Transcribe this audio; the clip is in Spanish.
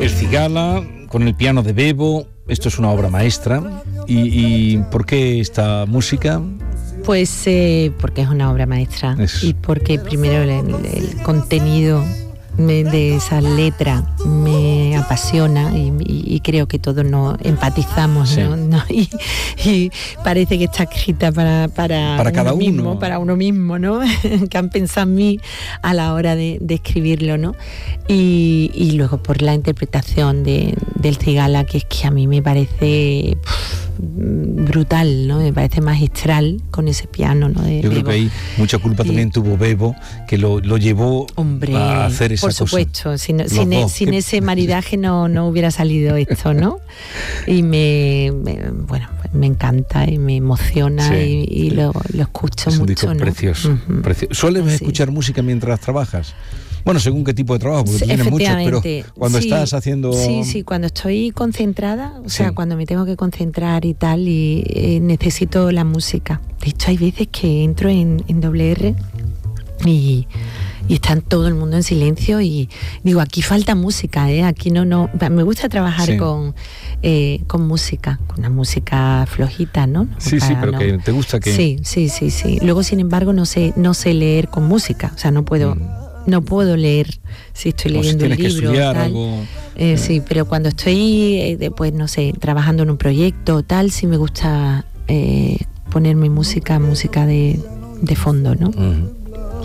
El Cigala, con el piano de Bebo, esto es una obra maestra. ¿Y por qué esta música? Pues porque es una obra maestra y porque primero el contenido de esa letra me apasiona y creo que todos nos empatizamos, sí. ¿no? Y parece que está escrita para cada uno mismo, para uno mismo, ¿no? Que han pensado en mí a la hora de escribirlo, ¿no? Y luego por la interpretación del Cigala, que es que a mí me parece brutal, ¿no? Me parece magistral con ese piano, ¿no? Yo creo que ahí mucha culpa también tuvo Bebo, que lo llevó a hacer esa cosa. Por supuesto, sin ese maridaje no hubiera salido esto, ¿no? Y me encanta y me emociona, sí, y lo escucho mucho. Es un disco, ¿no? Precioso, precioso. ¿Sueles escuchar música mientras trabajas? Bueno, según qué tipo de trabajo, porque tú tienes muchos, pero cuando estás haciendo... Sí, cuando estoy concentrada, o sea, cuando me tengo que concentrar y tal, y necesito la música. De hecho, hay veces que entro en WR y está todo el mundo en silencio y digo, aquí falta música, aquí no. Me gusta trabajar con música, con una música flojita, ¿no? Sí, pero que te gusta que... Sí. Luego, sin embargo, no sé leer con música, o sea, no puedo leer si estoy leyendo un libro. Que estudiar algo. Sí, pero cuando estoy, pues no sé, trabajando en un proyecto o tal, sí me gusta poner mi música de fondo, ¿no?